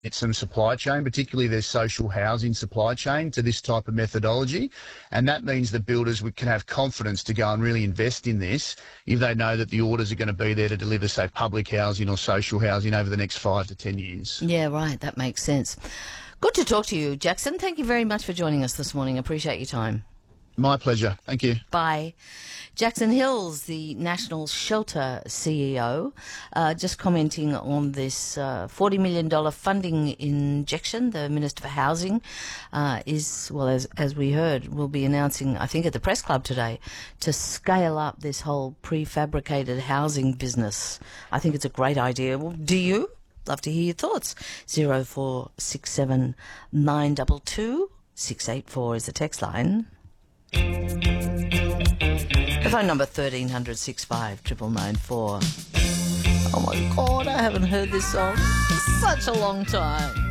some supply chain, particularly their social housing supply chain, to this type of methodology. And that means that builders can have confidence to go and really invest in this if they know that the orders are going to be there to deliver, say, public housing or social housing over the next 5 to 10 years. Yeah, right. That makes sense. Good to talk to you, Jackson. Thank you very much for joining us this morning. Appreciate your time. My pleasure. Thank you. Bye. Jackson Hills, the National Shelter CEO, just commenting on this $40 million funding injection. The Minister for Housing as we heard, will be announcing, I think, at the Press Club today, to scale up this whole prefabricated housing business. I think it's a great idea. Well, do you? Love to hear your thoughts. 0467 922 684 is the text line. The phone number 1300 65 9994. Oh my God, I haven't heard this song for such a long time.